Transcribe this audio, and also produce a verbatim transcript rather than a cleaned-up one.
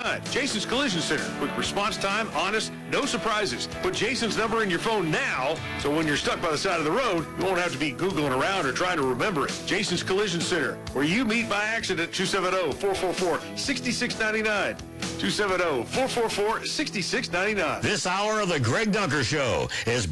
nine. Jason's Collision Center. Quick response time, honest, no surprises. Put Jason's number in your phone now, so when you're stuck by the side of the road, you won't have to be Googling around or trying to remember it. Jason's Collision Center, where you meet by accident. two seven zero, four four four, six six nine nine. two seven zero, four four four, six six nine nine. This hour of the Greg Dunker Show is